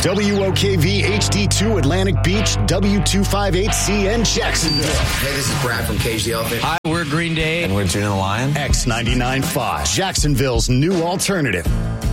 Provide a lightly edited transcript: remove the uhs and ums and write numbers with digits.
WOKV HD2 Atlantic Beach, W258CN Jacksonville. Hey, this is Brad from Cage the Elephant. Hi, we're Green Day. And we're June the Lion. X99.5, Jacksonville's new alternative.